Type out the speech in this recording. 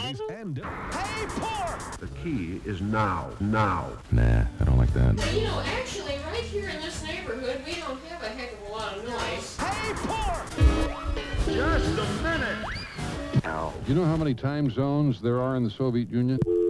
And hey, pork! The key is now. Now. Nah, I don't like that. Well, you know, actually, right here in this neighborhood, we don't have a heck of a lot of noise. Hey, pork! Just a minute. You know how many time zones there are in the Soviet Union?